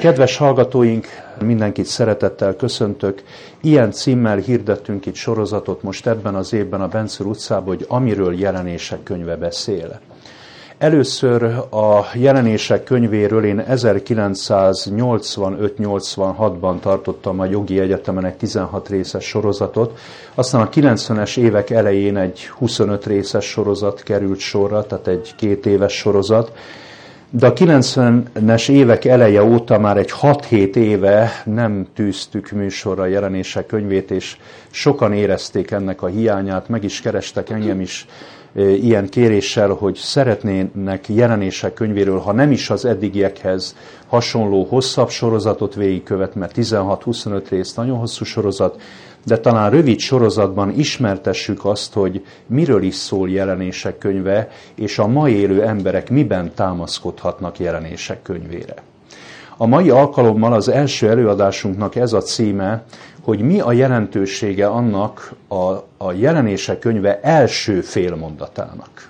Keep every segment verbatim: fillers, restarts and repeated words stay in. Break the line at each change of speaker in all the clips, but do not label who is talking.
Kedves hallgatóink, mindenkit szeretettel köszöntök. Ilyen címmel hirdettünk itt sorozatot most ebben az évben a Bence utcában, hogy amiről Jelenések könyve beszél. Először a Jelenések könyvéről én ezerkilencszáznyolcvanöt nyolcvanhatban tartottam a Jogi Egyetemen egy tizenhat részes sorozatot, aztán a kilencvenes évek elején egy huszonöt részes sorozat került sorra, tehát egy két éves sorozat, de a kilencvenes évek eleje óta már egy hat-hét éve nem tűztük műsorra a Jelenések könyvét, és sokan érezték ennek a hiányát, meg is kerestek engem is ilyen kéréssel, hogy szeretnének Jelenések könyvéről, ha nem is az eddigiekhez hasonló hosszabb sorozatot végigkövet, mert tizenhat-huszonöt rész nagyon hosszú sorozat, de talán rövid sorozatban ismertessük azt, hogy miről is szól Jelenések könyve, és a ma élő emberek miben támaszkodhatnak Jelenések könyvére. A mai alkalommal az első előadásunknak ez a címe, hogy mi a jelentősége annak a, a Jelenések könyve első félmondatának.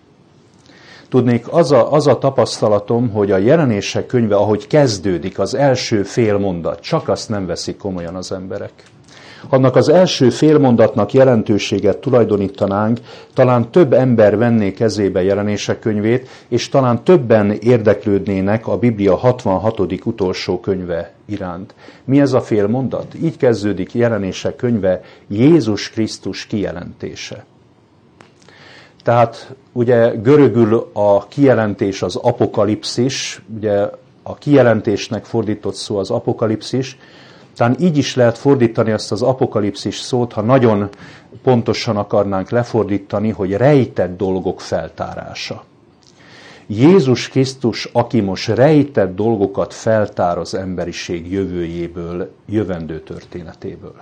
Tudnék, az a, az a tapasztalatom, hogy a Jelenések könyve, ahogy kezdődik, az első félmondat, csak azt nem veszik komolyan az emberek. Annak az első félmondatnak jelentőséget tulajdonítanánk, talán több ember venné kezébe Jelenések könyvét, és talán többen érdeklődnének a Biblia hatvanhatodik utolsó könyve iránt. Mi ez a félmondat? Így kezdődik Jelenések könyve, Jézus Krisztus kijelentése. Tehát ugye görögül a kijelentés az apokalipszis, ugye a kijelentésnek fordított szó az apokalipszis, talán így is lehet fordítani azt az apokalipszis szót, ha nagyon pontosan akarnánk lefordítani, hogy rejtett dolgok feltárása. Jézus Krisztus, aki most rejtett dolgokat feltár az emberiség jövőjéből, jövendő történetéből.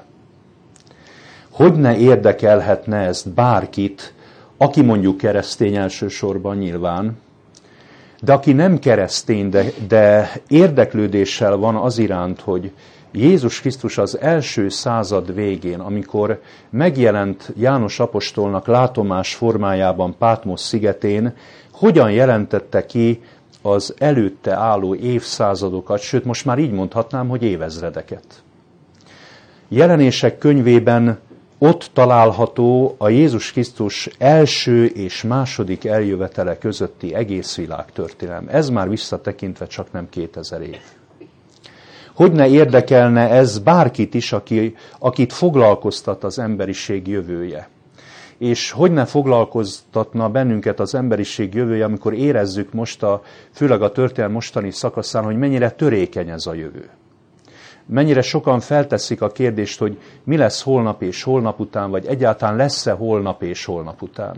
Hogy ne érdekelhetne ezt bárkit, aki mondjuk keresztény elsősorban nyilván, de aki nem keresztény, de, de érdeklődéssel van az iránt, hogy Jézus Krisztus az első század végén, amikor megjelent János apostolnak látomás formájában Pátmosz szigetén, hogyan jelentette ki az előtte álló évszázadokat, sőt most már így mondhatnám, hogy évezredeket. Jelenések könyvében ott található a Jézus Krisztus első és második eljövetele közötti egész világtörténelem. Ez már visszatekintve csak nem kétezer év. Hogy ne érdekelne ez bárkit is, aki, akit foglalkoztat az emberiség jövője. És hogy ne foglalkoztatna bennünket az emberiség jövője, amikor érezzük most, a, főleg a történelem mostani szakaszán, hogy mennyire törékeny ez a jövő. Mennyire sokan felteszik a kérdést, hogy mi lesz holnap és holnap után, vagy egyáltalán lesz-e holnap és holnap után.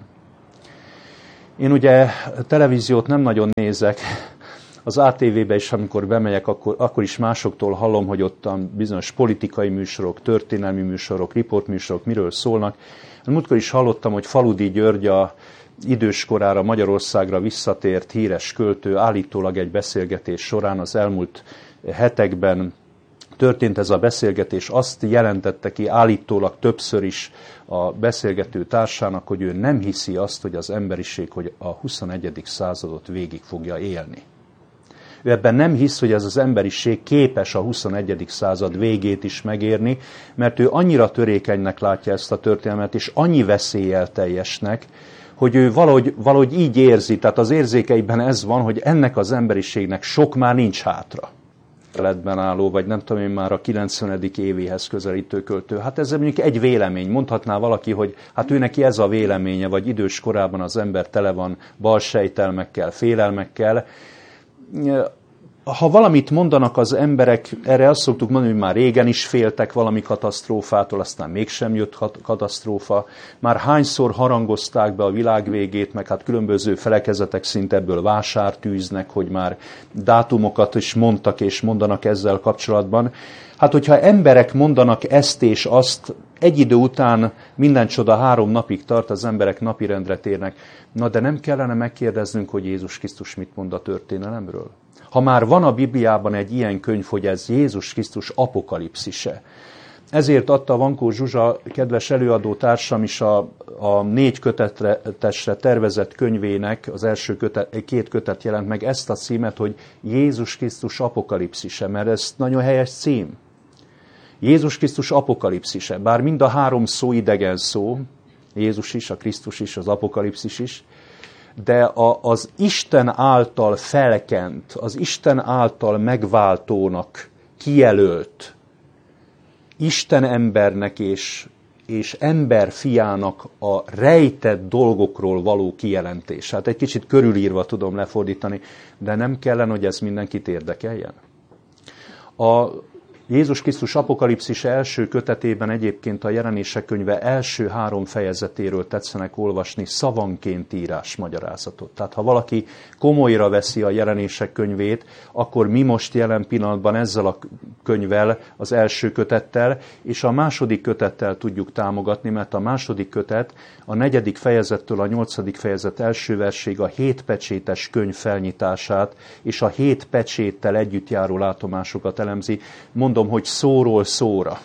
Én ugye televíziót nem nagyon nézek, az á té vé-be is, amikor bemegyek, akkor, akkor is másoktól hallom, hogy ott bizonyos politikai műsorok, történelmi műsorok, riportműsorok miről szólnak. Múltkor is hallottam, hogy Faludi György a időskorára Magyarországra visszatért híres költő, állítólag egy beszélgetés során az elmúlt hetekben történt ez a beszélgetés, azt jelentette ki állítólag többször is a beszélgető társának, hogy ő nem hiszi azt, hogy az emberiség hogy a huszonegyedik századot végig fogja élni. Ő ebben nem hisz, hogy ez az emberiség képes a huszonegyedik század végét is megérni, mert ő annyira törékenynek látja ezt a történelmet, és annyi veszéllyel teljesnek, hogy ő valahogy, valahogy így érzi, tehát az érzékeiben ez van, hogy ennek az emberiségnek sok már nincs hátra. Életben álló, vagy nem tudom én már a kilencvenedik évéhez közelítő költő. Hát ez mondjuk egy vélemény. Mondhatná valaki, hogy hát ő neki ez a véleménye, vagy idős korában az ember tele van balsejtelmekkel, félelmekkel. Ha valamit mondanak az emberek, erre azt szoktuk mondani, hogy már régen is féltek valami katasztrófától, aztán mégsem jött katasztrófa. Már hányszor harangozták be a világ végét, meg hát különböző felekezetek szinte ebből vásártűznek, hogy már dátumokat is mondtak és mondanak ezzel kapcsolatban. Hát hogyha emberek mondanak ezt és azt, egy idő után minden csoda három napig tart, az emberek napirendre térnek. Na de nem kellene megkérdeznünk, hogy Jézus Krisztus mit mond a történelemről? Ha már van a Bibliában egy ilyen könyv, hogy ez Jézus Krisztus apokalipszise, Ezért adta Vankó Zsuzsa, kedves előadó társam is a, a négy kötetesre tervezett könyvének, az első kötet, két kötet jelent meg ezt a címet, hogy Jézus Krisztus apokalipszise, mert ez nagyon helyes cím. Jézus Krisztus apokalipszise, bár mind a három szó idegen szó, Jézus is, a Krisztus is, az apokalipszis is, de a, az Isten által felkent, az Isten által megváltónak kijelölt, Isten embernek és, és ember fiának a rejtett dolgokról való kijelentés. Hát egy kicsit körülírva tudom lefordítani, de nem kellene, hogy ez mindenkit érdekeljen. A Jézus Krisztus apokalipszise első kötetében egyébként a Jelenések könyve első három fejezetéről tetszenek olvasni szavanként írás magyarázatot. Tehát ha valaki komolyra veszi a Jelenések könyvét, akkor mi most jelen pillanatban ezzel a könyvvel, az első kötettel, és a második kötettel tudjuk támogatni, mert a második kötet a negyedik fejezettől a nyolcadik fejezet első verség a hét pecsétes könyv felnyitását, és a hét pecséttel együtt járó látomásokat elemzi. Mondom, hogy szóról szóra.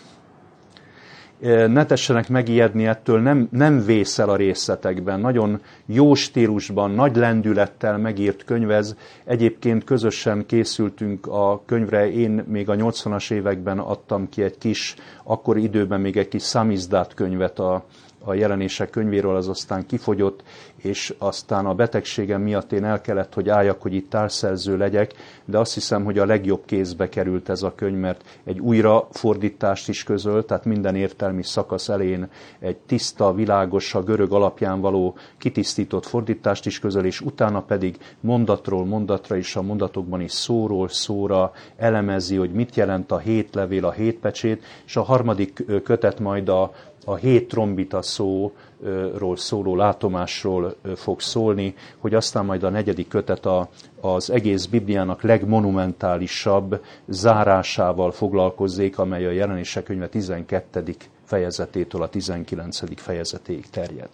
Ne tessenek megijedni ettől, nem, nem vészel a részletekben. Nagyon jó stílusban, nagy lendülettel megírt könyv ez. Egyébként közösen készültünk a könyvre, én még a nyolcvanas években adtam ki egy kis, akkori időben még egy kis szamizdat könyvet a, a Jelenések könyvéről, az aztán kifogyott, és aztán a betegségem miatt én el kellett, hogy álljak, hogy itt társszerző legyek, de azt hiszem, hogy a legjobb kézbe került ez a könyv, mert egy újrafordítást is közöl, tehát minden értelmi szakasz elején egy tiszta, világos, a görög alapján való kitisztított fordítást is közöl, és utána pedig mondatról mondatra is, a mondatokban is szóról szóra elemezi, hogy mit jelent a hét levél, a hét pecsét, és a harmadik kötet majd a a hét trombita szóról szóló látomásról fog szólni, hogy aztán majd a negyedik kötet a, az egész Bibliának legmonumentálisabb zárásával foglalkozzék, amely a Jelenések könyve tizenkettedik fejezetétől a tizenkilencedik fejezetéig terjed.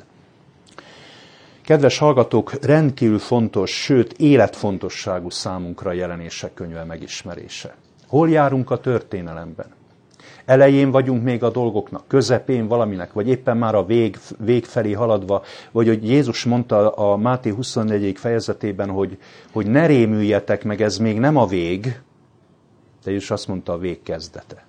Kedves hallgatók, rendkívül fontos, sőt életfontosságú számunkra a Jelenések könyve megismerése. Hol járunk a történelemben? Elején vagyunk még a dolgoknak, közepén valaminek, vagy éppen már a vég, vég felé haladva, vagy hogy Jézus mondta a Máté huszonnegyedik fejezetében, hogy, hogy ne rémüljetek meg, ez még nem a vég, de Jézus azt mondta, a vég kezdete.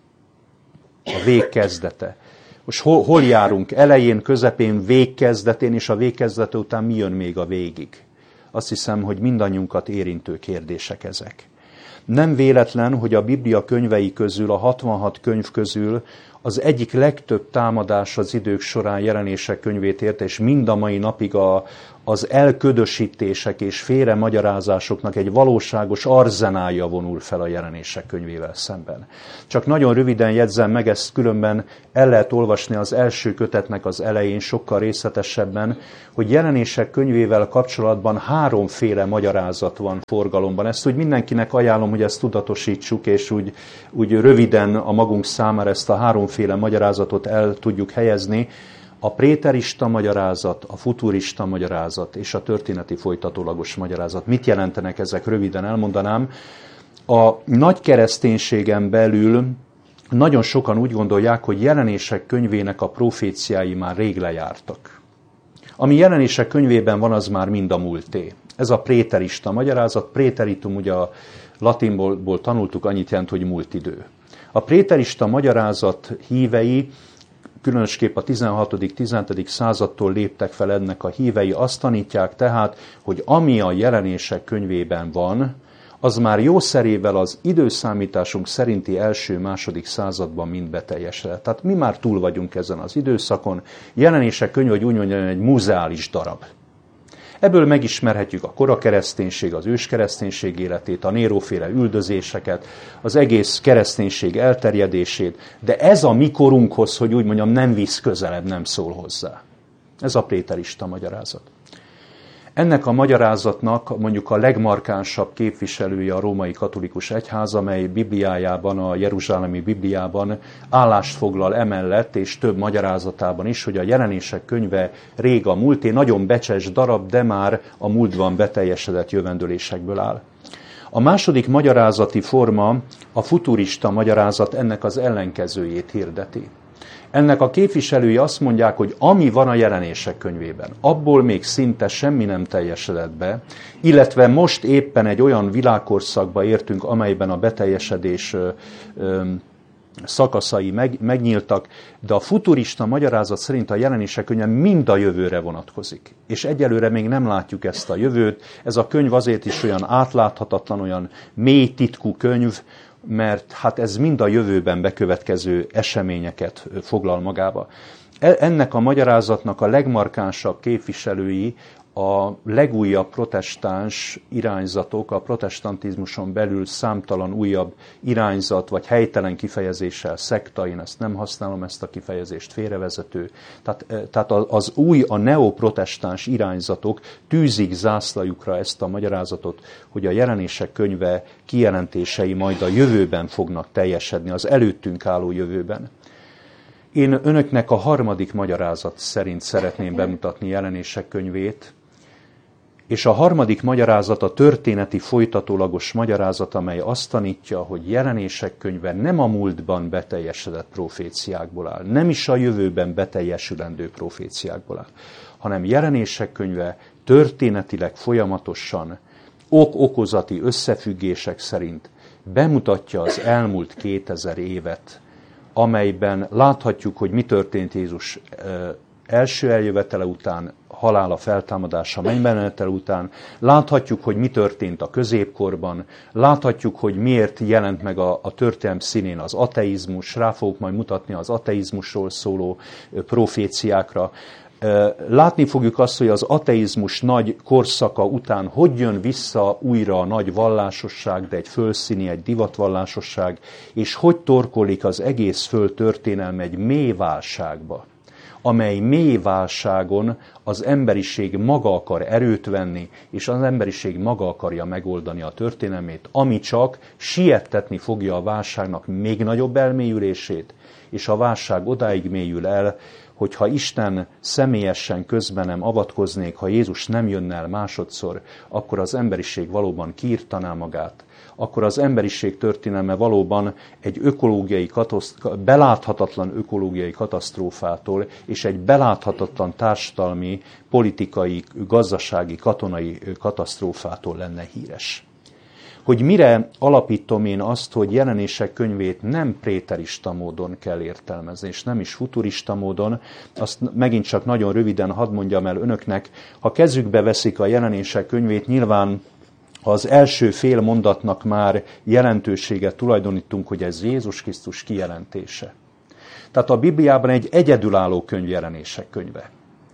A vég kezdete. Most hol, hol járunk? Elején, közepén, végkezdetén, és a végkezdete után mi jön még a végig? Azt hiszem, hogy mindannyiunkat érintő kérdések ezek. Nem véletlen, hogy a Biblia könyvei közül, a hatvanhat könyv közül az egyik legtöbb támadás az idők során Jelenések könyvét érte, és mind a mai napig a, az elködösítések és félremagyarázásoknak egy valóságos arzenálja vonul fel a Jelenések könyvével szemben. Csak nagyon röviden jegyzem meg, ezt különben el lehet olvasni az első kötetnek az elején sokkal részletesebben, hogy Jelenések könyvével kapcsolatban háromféle magyarázat van forgalomban. Ezt úgy mindenkinek ajánlom, hogy ezt tudatosítsuk, és úgy, úgy röviden a magunk számára ezt a háromféle magyarázatot el tudjuk helyezni. A préterista magyarázat, a futurista magyarázat és a történeti folytatólagos magyarázat. Mit jelentenek ezek? Röviden elmondanám. A nagy kereszténységen belül nagyon sokan úgy gondolják, hogy Jelenések könyvének a proféciái már rég lejártak. Ami Jelenések könyvében van, az már mind a múlté. Ez a préterista magyarázat. Préteritum, ugye a latinból tanultuk, annyit jelent, hogy múlt idő. A préterista magyarázat hívei, különösképp a tizenhatodik-tizenhetedik századtól léptek fel ennek a hívei, azt tanítják tehát, hogy ami a Jelenések könyvében van, az már jószerével az időszámításunk szerinti első-második században mind beteljesedett. Tehát mi már túl vagyunk ezen az időszakon. Jelenések könyve, hogy úgy mondjam, egy muzeális darab. Ebből megismerhetjük a korakereszténység, az őskereszténység életét, a Néróféle üldözéseket, az egész kereszténység elterjedését, de ez a mi korunkhoz, hogy úgy mondjam, nem visz közelebb, nem szól hozzá. Ez a préterista magyarázat. Ennek a magyarázatnak mondjuk a legmarkánsabb képviselője a római katolikus egyház, amely Bibliájában, a jeruzsálemi Bibliában állást foglal emellett, és több magyarázatában is, hogy a Jelenések könyve rég a múlté, nagyon becses darab, de már a múltban beteljesedett jövendőlésekből áll. A második magyarázati forma, a futurista magyarázat ennek az ellenkezőjét hirdeti. Ennek a képviselői azt mondják, hogy ami van a Jelenések könyvében, abból még szinte semmi nem teljesedett be, illetve most éppen egy olyan világkorszakba értünk, amelyben a beteljesedés ö, ö, szakaszai meg, megnyíltak, de a futurista magyarázat szerint a Jelenések könyve mind a jövőre vonatkozik. És egyelőre még nem látjuk ezt a jövőt. Ez a könyv azért is olyan átláthatatlan, olyan mély titkú könyv, mert hát ez mind a jövőben bekövetkező eseményeket foglal magába. Ennek a magyarázatnak a legmarkánsabb képviselői a legújabb protestáns irányzatok, a protestantizmuson belül számtalan újabb irányzat, vagy helytelen kifejezéssel szekta, én ezt nem használom, ezt a kifejezést félrevezető. Tehát, tehát az új, a neoprotestáns irányzatok tűzik zászlajukra ezt a magyarázatot, hogy a Jelenések könyve kijelentései majd a jövőben fognak teljesedni, az előttünk álló jövőben. Én önöknek a harmadik magyarázat szerint szeretném bemutatni Jelenések könyvét, és a harmadik magyarázat a történeti folytatólagos magyarázat, amely azt tanítja, hogy Jelenések könyve nem a múltban beteljesedett proféciákból áll, nem is a jövőben beteljesülendő proféciákból áll, hanem Jelenések könyve történetileg folyamatosan ok-okozati összefüggések szerint bemutatja az elmúlt kétezer évet, amelyben láthatjuk, hogy mi történt Jézus első eljövetele után, halála, feltámadása, mennybenmenetele után, láthatjuk, hogy mi történt a középkorban, láthatjuk, hogy miért jelent meg a, a történelem színén az ateizmus, rá fogok majd mutatni az ateizmusról szóló proféciákra. Látni fogjuk azt, hogy az ateizmus nagy korszaka után hogy jön vissza újra a nagy vallásosság, de egy fölszíni, egy divatvallásosság, és hogy torkolik az egész föld történelme egy mély válságba, amely mély válságon az emberiség maga akar erőt venni, és az emberiség maga akarja megoldani a történelmét, ami csak siettetni fogja a válságnak még nagyobb elmélyülését, és a válság odáig mélyül el, hogyha Isten személyesen közben nem avatkoznék, ha Jézus nem jönne el másodszor, akkor az emberiség valóban kiirtaná magát, akkor az emberiség történelme valóban egy ökológiai katasztrófától, beláthatatlan ökológiai katasztrófától és egy beláthatatlan társadalmi, politikai, gazdasági, katonai katasztrófától lenne híres. Hogy mire alapítom én azt, hogy Jelenések könyvét nem préterista módon kell értelmezni, és nem is futurista módon, azt megint csak nagyon röviden hadd mondjam el önöknek, ha kezükbe veszik a Jelenések könyvét, nyilván az első fél mondatnak már jelentőséget tulajdonítunk, hogy ez Jézus Krisztus kijelentése. Tehát a Bibliában egy egyedülálló könyv Jelenések könyve.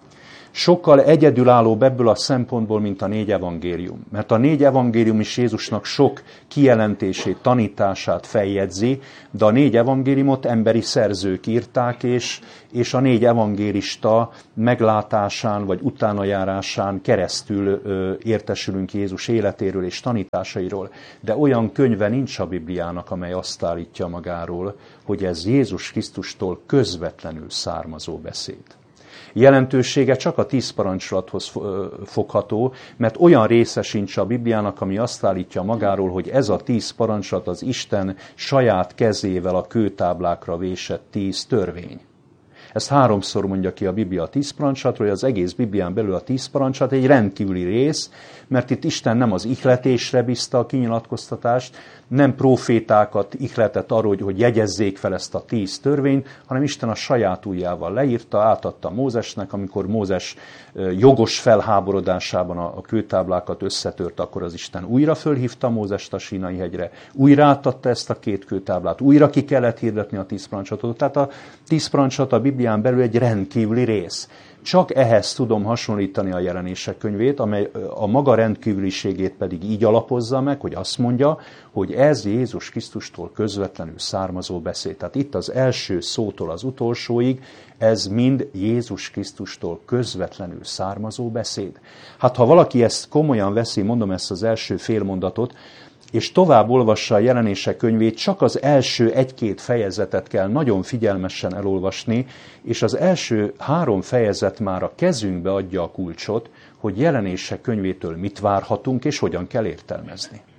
Sokkal egyedülállóbb ebből a szempontból, mint a négy evangélium. Mert a négy evangélium is Jézusnak sok kijelentését, tanítását feljegyzi, de a négy evangéliumot emberi szerzők írták, és, és a négy evangélista meglátásán vagy utánajárásán keresztül ö, értesülünk Jézus életéről és tanításairól. De olyan könyve nincs a Bibliának, amely azt állítja magáról, hogy ez Jézus Krisztustól közvetlenül származó beszéd. Jelentősége csak a tíz parancsolathoz fogható, mert olyan része sincs a Bibliának, ami azt állítja magáról, hogy ez a tíz parancsolat az Isten saját kezével a kőtáblákra vésett tíz törvény. Ezt háromszor mondja ki a Biblia a tíz parancsolatról, hogy az egész Biblián belül a tíz parancsolat egy rendkívüli rész, mert itt Isten nem az ihletésre bízta a kinyilatkoztatást, nem profétákat ihletett arról, hogy, hogy jegyezzék fel ezt a tíz törvényt, hanem Isten a saját ujjával leírta, átadta Mózesnek, amikor Mózes jogos felháborodásában a, a kőtáblákat összetört, akkor az Isten újra fölhívta Mózest a Sínai hegyre, újra átadta ezt a két kőtáblát, újra ki kellett hirdetni a tíz parancsolatot. Tehát a tíz parancsolat a Biblián belül egy rendkívüli rész. Csak ehhez tudom hasonlítani a Jelenések könyvét, amely a maga rendkívüliségét pedig így alapozza meg, hogy azt mondja, hogy ez Jézus Krisztustól közvetlenül származó beszéd. Tehát itt az első szótól az utolsóig, ez mind Jézus Krisztustól közvetlenül származó beszéd. Hát ha valaki ezt komolyan veszi, mondom ezt az első félmondatot, és tovább olvassa a Jelenések könyvét, csak az első egy-két fejezetet kell nagyon figyelmesen elolvasni, és az első három fejezet már a kezünkbe adja a kulcsot, hogy Jelenések könyvétől mit várhatunk, és hogyan kell értelmezni.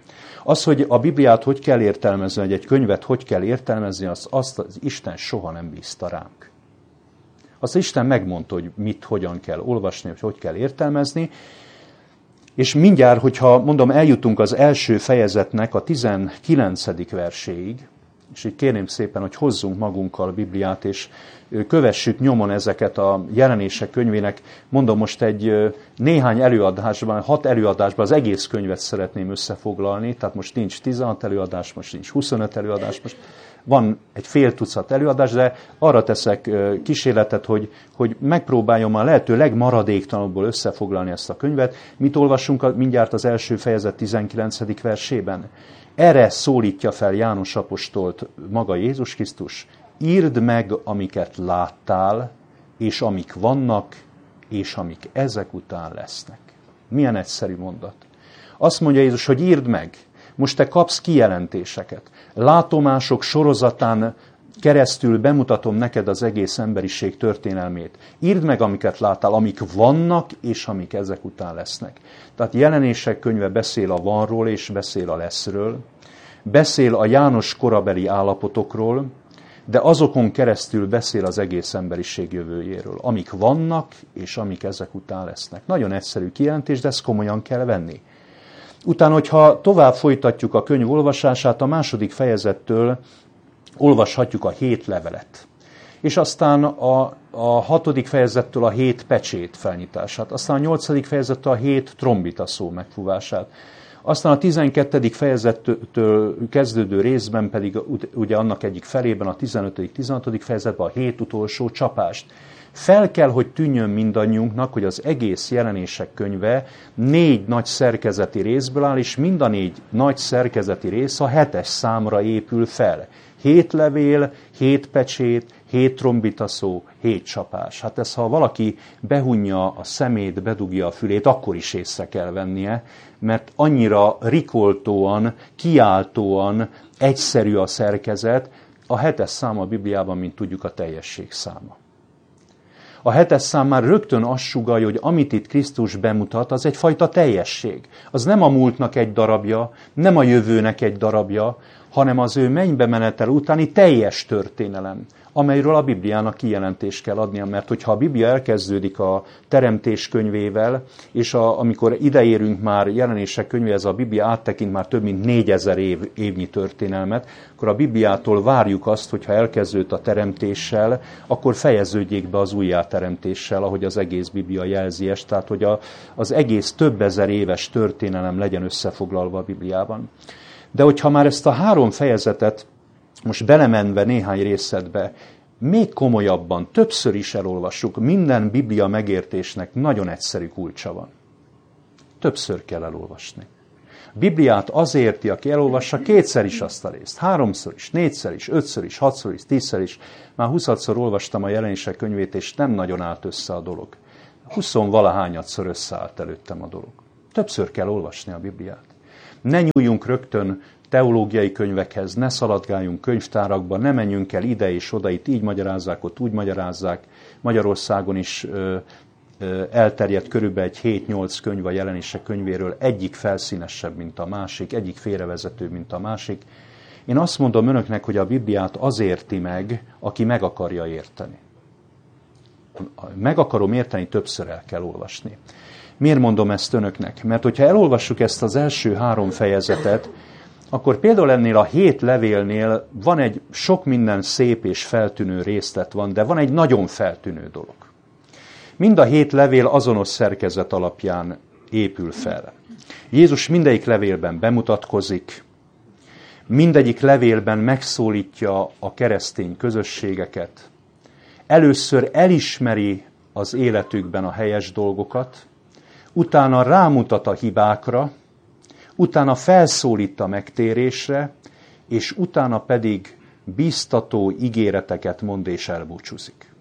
Az, hogy a Bibliát hogy kell értelmezni, vagy egy könyvet hogy kell értelmezni, azt, azt az Isten soha nem bízta ránk. Azt Isten megmondta, hogy mit, hogyan kell olvasni, hogy hogy kell értelmezni, és mindjárt, hogyha mondom, eljutunk az első fejezetnek a tizenkilencedik verséig, és így kérném szépen, hogy hozzunk magunkkal a Bibliát, és kövessük nyomon ezeket a Jelenések könyvének, mondom most egy néhány előadásban, hat előadásban az egész könyvet szeretném összefoglalni, tehát most nincs tizenhat előadás, most nincs huszonöt előadás, most van egy fél tucat előadás, de arra teszek kísérletet, hogy, hogy megpróbáljam a lehető legmaradéktalanabbból összefoglalni ezt a könyvet. Mit olvassunk mindjárt az első fejezet tizenkilencedik versében? Erre szólítja fel János apostolt maga Jézus Krisztus: írd meg, amiket láttál, és amik vannak, és amik ezek után lesznek. Milyen egyszerű mondat. Azt mondja Jézus, hogy írd meg. Most te kapsz kijelentéseket. Látomások sorozatán keresztül bemutatom neked az egész emberiség történelmét. Írd meg, amiket láttál, amik vannak, és amik ezek után lesznek. Tehát Jelenések könyve beszél a vanról, és beszél a leszről. Beszél a János korabeli állapotokról, de azokon keresztül beszél az egész emberiség jövőjéről. Amik vannak, és amik ezek után lesznek. Nagyon egyszerű kijelentés, de ezt komolyan kell venni. Utána, hogyha tovább folytatjuk a könyv olvasását, a második fejezettől olvashatjuk a hét levelet. És aztán a, a hatodik fejezettől a hét pecsét felnyitását, aztán a nyolcadik fejezettől a hét trombita szó megfúvását. Aztán a tizenkettedik fejezettől kezdődő részben pedig ugye annak egyik felében, a tizenötödik tizenhatodik fejezetben a hét utolsó csapást. Fel kell, hogy tűnjön mindannyiunknak, hogy az egész Jelenések könyve négy nagy szerkezeti részből áll, és mind a négy nagy szerkezeti rész a hetes számra épül fel. Hét levél, hét pecsét, hét trombitaszó, hét csapás. Hát ez, ha valaki behunja a szemét, bedugja a fülét, akkor is észre kell vennie, mert annyira rikoltóan, kiáltóan egyszerű a szerkezet, a hetes szám a Bibliában, mint tudjuk, a teljesség száma. A hetes szám már rögtön azt sugallja, hogy amit itt Krisztus bemutat, az egyfajta teljesség. Az nem a múltnak egy darabja, nem a jövőnek egy darabja, hanem az ő mennybe menetel utáni teljes történelem, amelyről a Bibliának kijelentést kell adnia, mert hogyha a Biblia elkezdődik a teremtés könyvével, és a, amikor ideérünk már Jelenések könyvéhez, a Biblia áttekint már több mint négyezer év, évnyi történelmet, akkor a Bibliától várjuk azt, hogyha elkezdődött a teremtéssel, akkor fejeződjék be az újjáteremtéssel, ahogy az egész Biblia jelzi ezt, tehát hogy a, az egész több ezer éves történelem legyen összefoglalva a Bibliában. De hogyha már ezt a három fejezetet most belemenve néhány részletbe, még komolyabban, többször is elolvassuk, minden Biblia megértésnek nagyon egyszerű kulcsa van. Többször kell elolvasni. Bibliát az érti, aki elolvassa kétszer is azt a részt, háromszor is, négyszer is, ötször is, hatszor is, tízszer is. Már huszadszor olvastam a Jelenések könyvét, és nem nagyon állt össze a dolog. Huszonvalahányadszor összeállt előttem a dolog. Többször kell olvasni a Bibliát. Ne nyúljunk rögtön teológiai könyvekhez, ne szaladgáljunk könyvtárakba, ne menjünk el ide és oda, itt így magyarázzák, ott úgy magyarázzák. Magyarországon is ö, ö, elterjedt körülbelül egy hét-nyolc könyv a Jelenések könyvéről, egyik felszínesebb, mint a másik, egyik félrevezető, mint a másik. Én azt mondom önöknek, hogy a Bibliát az érti meg, aki meg akarja érteni. Meg akarom érteni, többször el kell olvasni. Miért mondom ezt önöknek? Mert hogyha elolvassuk ezt az első három fejezetet, akkor például ennél a hét levélnél van egy sok minden szép és feltűnő részlet van, de van egy nagyon feltűnő dolog. Mind a hét levél azonos szerkezet alapján épül fel. Jézus mindegyik levélben bemutatkozik, mindegyik levélben megszólítja a keresztény közösségeket. Először elismeri az életükben a helyes dolgokat, utána rámutat a hibákra, utána felszólít a megtérésre, és utána pedig bíztató ígéreteket mond és elbúcsúzik.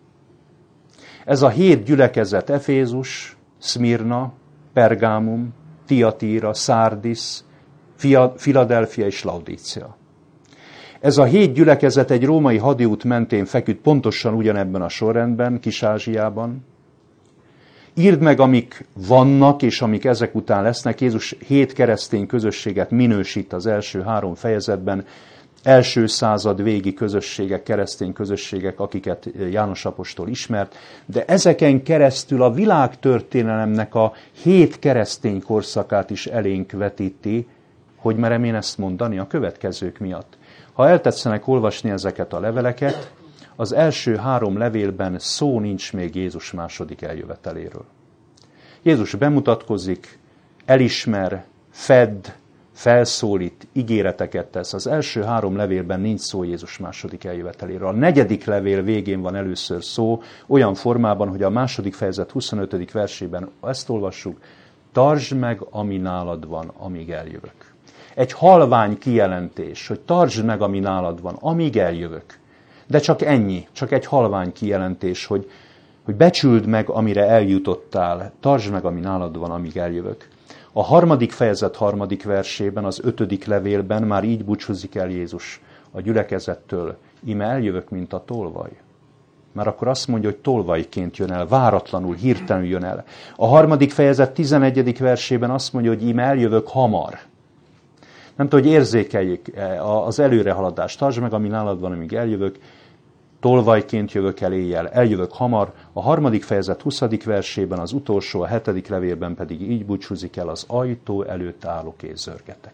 Ez a hét gyülekezet: Efézus, Szmirna, Pergámum, Tiatíra, Szárdis, Filadelfia és Laudícia. Ez a hét gyülekezet egy római hadiút mentén feküdt pontosan ugyanebben a sorrendben, Kis-Ázsiában. Írd meg, amik vannak, és amik ezek után lesznek. Jézus hét keresztény közösséget minősít az első három fejezetben. Első század végi közösségek, keresztény közösségek, akiket János apostol ismert, de ezeken keresztül a világtörténelemnek a hét keresztény korszakát is elénk vetíti. Hogy merem én ezt mondani? A következők miatt. Ha eltetszenek olvasni ezeket a leveleket, az első három levélben szó nincs még Jézus második eljöveteléről. Jézus bemutatkozik, elismer, fedd, felszólít, ígéreteket tesz. Az első három levélben nincs szó Jézus második eljöveteléről. A negyedik levél végén van először szó, olyan formában, hogy a második fejezet huszonötödik versében ezt olvassuk: tartsd meg, ami nálad van, amíg eljövök. Egy halvány kijelentés, hogy tartsd meg, ami nálad van, amíg eljövök. De csak ennyi, csak egy halvány kijelentés, hogy, hogy becsüld meg, amire eljutottál, tartsd meg, ami nálad van, amíg eljövök. A harmadik fejezet harmadik versében, az ötödik levélben már így búcsúzik el Jézus a gyülekezettől: íme eljövök, mint a tolvaj. Már akkor azt mondja, hogy tolvajként jön el, váratlanul, hirtelenül jön el. A harmadik fejezet tizenegyedik versében azt mondja, hogy íme eljövök hamar. Nem tudom, hogy érzékeljék az előrehaladást. Tartsd meg, ami nálad van, amíg eljövök. Tolvajként jövök el éjjel, eljövök hamar. A harmadik fejezet huszadik versében, az utolsó, a hetedik levélben pedig így búcsúzik el: az ajtó előtt állok és zörgetek.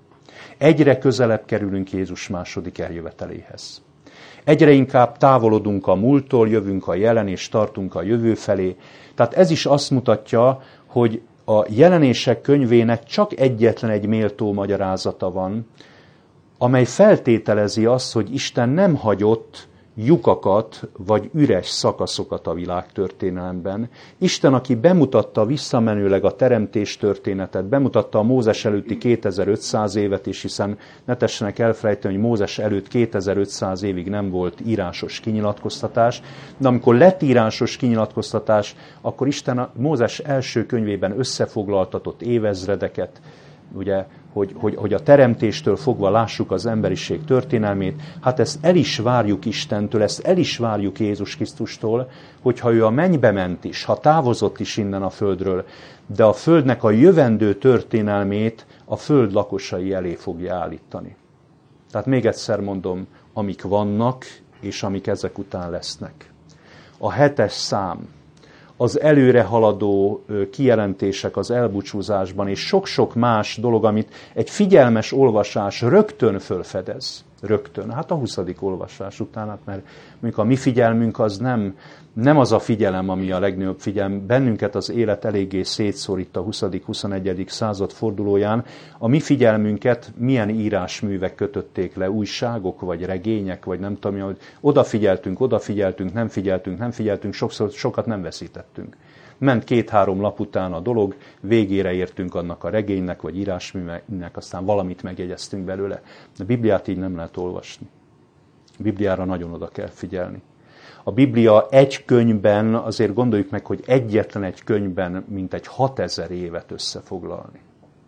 Egyre közelebb kerülünk Jézus második eljöveteléhez. Egyre inkább távolodunk a múlttól, jövünk a jelen és tartunk a jövő felé. Tehát ez is azt mutatja, hogy a jelenések könyvének csak egyetlen egy méltó magyarázata van, amely feltételezi azt, hogy Isten nem hagyott lyukakat vagy üres szakaszokat a világtörténelemben. Isten, aki bemutatta visszamenőleg a teremtés történetet, bemutatta a Mózes előtti kétezer-ötszáz évet is, hiszen ne tessenek elfelejteni, hogy Mózes előtt kétezer-ötszáz évig nem volt írásos kinyilatkoztatás, de amikor lett írásos kinyilatkoztatás, akkor Isten a Mózes első könyvében összefoglaltatott évezredeket, ugye, hogy, hogy, hogy a teremtéstől fogva lássuk az emberiség történelmét. Hát ezt el is várjuk Istentől, ezt el is várjuk Jézus Krisztustól, hogyha ő a mennybe ment is, ha távozott is innen a földről, de a földnek a jövendő történelmét a föld lakosai elé fogja állítani. Tehát még egyszer mondom, amik vannak, és amik ezek után lesznek. A hetes szám, az előrehaladó kijelentések az elbúcsúzásban, és sok-sok más dolog, amit egy figyelmes olvasás rögtön fölfedez. Rögtön. Hát a huszadik olvasás után, hát mert mondjuk a mi figyelmünk az nem, nem az a figyelem, ami a legnagyobb figyelm. Bennünket az élet eléggé szétszór itt a huszadik-huszonegyedik század fordulóján. A mi figyelmünket milyen írásművek kötötték le, újságok, vagy regények, vagy nem tudom, hogy odafigyeltünk, odafigyeltünk, nem figyeltünk, nem figyeltünk, sokszor sokat nem veszítettünk. Ment két-három lap után a dolog, végére értünk annak a regénynek, vagy írásművnek, aztán valamit megjegyeztünk belőle. A Bibliát így nem lehet olvasni. A Bibliára nagyon oda kell figyelni. A Biblia egy könyvben, azért gondoljuk meg, hogy egyetlen egy könyvben mintegy hatezer évet összefoglalni.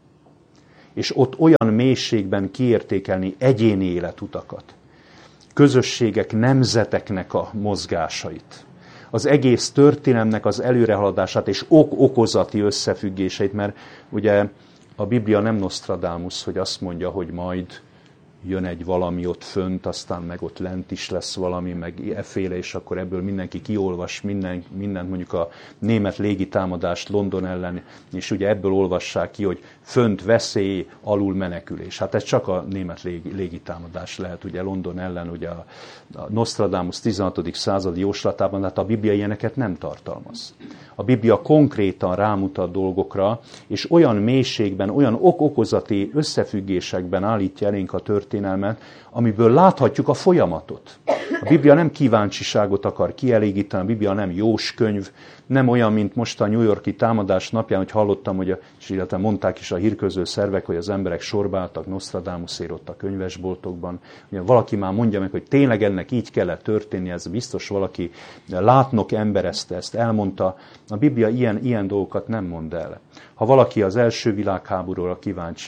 És ott olyan mélységben kiértékelni egyéni életutakat, közösségek, nemzeteknek a mozgásait, az egész történelemnek az előrehaladását és ok-okozati összefüggéseit, mert ugye a Biblia nem Nostradamus, hogy azt mondja, hogy majd jön egy valami ott fönt, aztán meg ott lent is lesz valami, meg efféle, és akkor ebből mindenki kiolvas minden, mindent, mondjuk a német légitámadást London ellen, és ugye ebből olvassák ki, hogy fönt veszély, alul menekülés. Hát ez csak a német légi, légitámadás lehet, ugye London ellen, ugye a, a Nostradamus tizenhatodik századi jóslatában, hát a Biblia ilyeneket nem tartalmaz. A Biblia konkrétan rámutat dolgokra, és olyan mélységben, olyan ok-okozati összefüggésekben állítja elénk a történelmet, amiből láthatjuk a folyamatot. A Biblia nem kíváncsiságot akar kielégíteni, a Biblia nem jóskönyv, nem olyan, mint most a New York-i támadás napján, hogy hallottam, hogy a, és illetve mondták is a hírközlő szervek, hogy az emberek sorba álltak Nostradamusért ott a könyvesboltokban. Ugye valaki már mondja meg, hogy tényleg ennek így kellett történni, ez biztos valaki látnok emberezte ezt, elmondta. A Biblia ilyen, ilyen dolgokat nem mond el. Ha valaki az első világháborúra kíváncsi,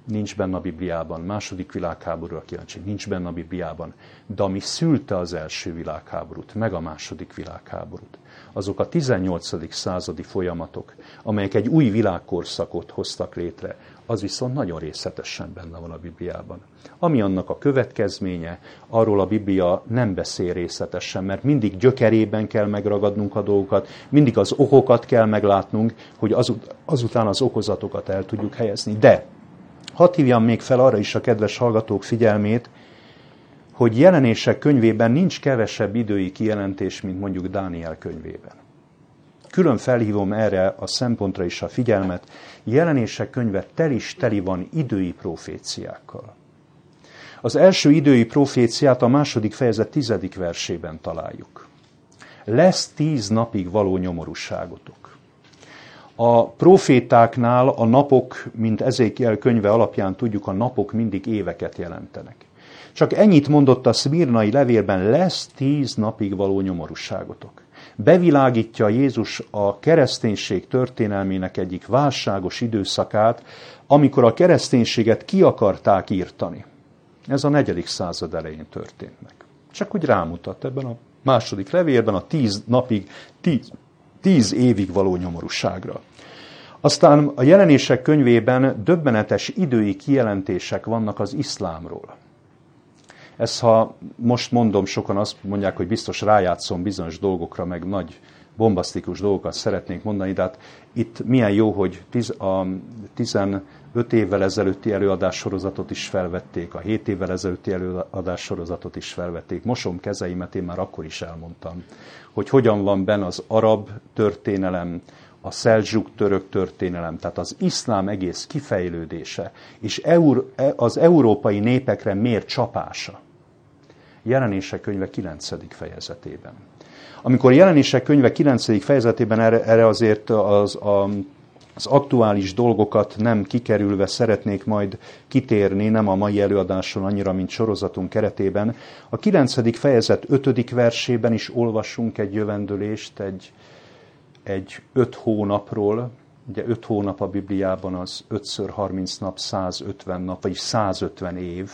nincs benne a Bibliában. Második világháborúra kíváncsi, nincs benne a Bibliában. De ami szülte az első világháborút, meg a második világháborút, azok a tizennyolcadik századi folyamatok, amelyek egy új világkorszakot hoztak létre, az viszont nagyon részletesen benne van a Bibliában. Ami annak a következménye, arról a Biblia nem beszél részletesen, mert mindig gyökerében kell megragadnunk a dolgokat, mindig az okokat kell meglátnunk, hogy azut- azután az okozatokat el tudjuk helyezni. De hadd hívjam még fel arra is a kedves hallgatók figyelmét, hogy Jelenések könyvében nincs kevesebb idői kijelentés, mint mondjuk Dániel könyvében. Külön felhívom erre a szempontra is a figyelmet, Jelenések könyve tel is teli van idői proféciákkal. Az első idői proféciát a második fejezet tizedik versében találjuk. Lesz tíz napig való nyomorúságotok. A profétáknál a napok, mint Ezékiel könyve alapján tudjuk, a napok mindig éveket jelentenek. Csak ennyit mondott a szmirnai levélben, lesz tíz napig való nyomorúságotok. Bevilágítja Jézus a kereszténység történelmének egyik válságos időszakát, amikor a kereszténységet ki akarták írtani. Ez a negyedik század elején történt meg. Csak úgy rámutat ebben a második levélben a tíz napig, tíz, tíz évig való nyomorúságra. Aztán a Jelenések könyvében döbbenetes idői kijelentések vannak az iszlámról. Ezt, ha most mondom, sokan azt mondják, hogy biztos rájátszom bizonyos dolgokra, meg nagy bombasztikus dolgokat szeretnék mondani, de hát itt milyen jó, hogy tiz, a tizenöt évvel ezelőtti előadássorozatot is felvették, a hét évvel ezelőtti előadássorozatot is felvették. Mosom kezeimet, én már akkor is elmondtam, hogy hogyan van benne az arab történelem, a szeldzsuk török történelem, tehát az iszlám egész kifejlődése, és az európai népekre mér csapása. Jelenések könyve kilencedik fejezetében. Amikor Jelenések könyve kilencedik fejezetében erre, erre azért az, a, az aktuális dolgokat nem kikerülve szeretnék majd kitérni, nem a mai előadáson annyira, mint sorozatunk keretében. A kilencedik fejezet ötödik versében is olvassunk egy jövendőlést, egy egy öt hónapról, ugye öt hónap a Bibliában az ötször harminc nap, százötven nap, vagy százötven év.